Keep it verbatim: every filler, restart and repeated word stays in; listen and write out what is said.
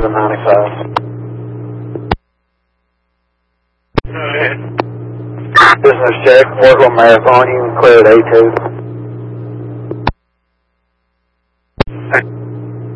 seven ninety-five. Business check, Morgul Marathon, you can clear at A two.